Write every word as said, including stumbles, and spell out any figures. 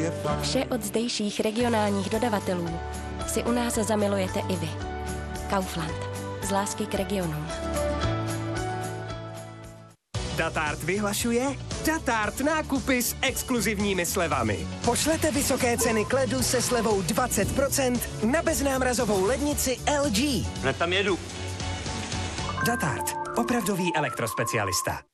Vše od zdejších regionálních dodavatelů si u nás zamilujete i vy. Kaufland. Z lásky k regionům. Datart vyhlašuje Datart nákupy s exkluzivními slevami. Pošlete vysoké ceny k ledu se slevou dvacet procent na beznámrazovou lednici L G. Hned tam jedu. Datart. Opravdový elektrospecialista.